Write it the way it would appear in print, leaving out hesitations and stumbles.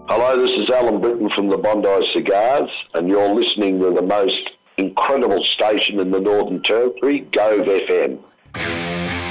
Hello, this is Alan Britton from the Bondi Cigars, and you're listening to the most incredible station in the Northern Territory, Gove FM.